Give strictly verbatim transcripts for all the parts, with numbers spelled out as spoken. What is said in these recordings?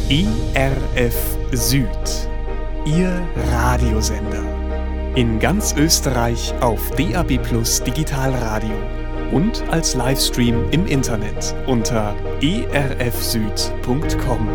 E R F Süd, Ihr Radiosender. In ganz Österreich auf D A B Plus Digitalradio und als Livestream im Internet unter e r f süd punkt com.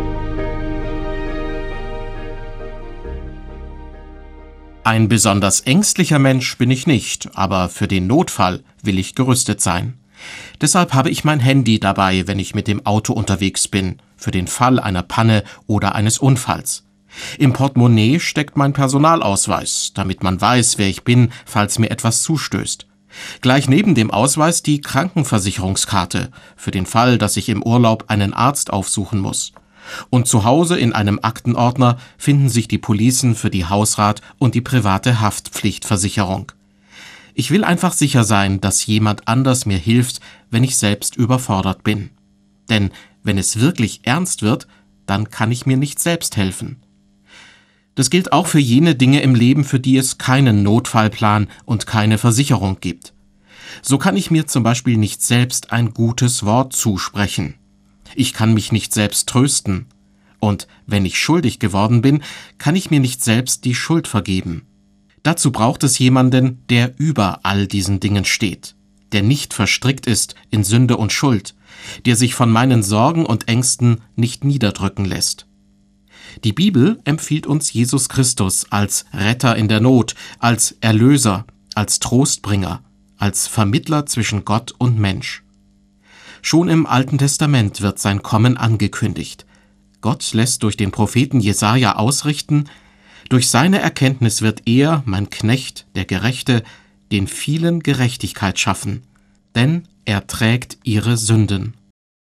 Ein besonders ängstlicher Mensch bin ich nicht, aber für den Notfall will ich gerüstet sein. Deshalb habe ich mein Handy dabei, wenn ich mit dem Auto unterwegs bin, für den Fall einer Panne oder eines Unfalls. Im Portemonnaie steckt mein Personalausweis, damit man weiß, wer ich bin, falls mir etwas zustößt. Gleich neben dem Ausweis die Krankenversicherungskarte, für den Fall, dass ich im Urlaub einen Arzt aufsuchen muss. Und zu Hause in einem Aktenordner finden sich die Policen für die Hausrat und die private Haftpflichtversicherung. Ich will einfach sicher sein, dass jemand anders mir hilft, wenn ich selbst überfordert bin. Denn wenn es wirklich ernst wird, dann kann ich mir nicht selbst helfen. Das gilt auch für jene Dinge im Leben, für die es keinen Notfallplan und keine Versicherung gibt. So kann ich mir zum Beispiel nicht selbst ein gutes Wort zusprechen. Ich kann mich nicht selbst trösten. Und wenn ich schuldig geworden bin, kann ich mir nicht selbst die Schuld vergeben. Dazu braucht es jemanden, der über all diesen Dingen steht, der nicht verstrickt ist in Sünde und Schuld, der sich von meinen Sorgen und Ängsten nicht niederdrücken lässt. Die Bibel empfiehlt uns Jesus Christus als Retter in der Not, als Erlöser, als Trostbringer, als Vermittler zwischen Gott und Mensch. Schon im Alten Testament wird sein Kommen angekündigt. Gott lässt durch den Propheten Jesaja ausrichten: Durch seine Erkenntnis wird er, mein Knecht, der Gerechte, den vielen Gerechtigkeit schaffen, denn er trägt ihre Sünden.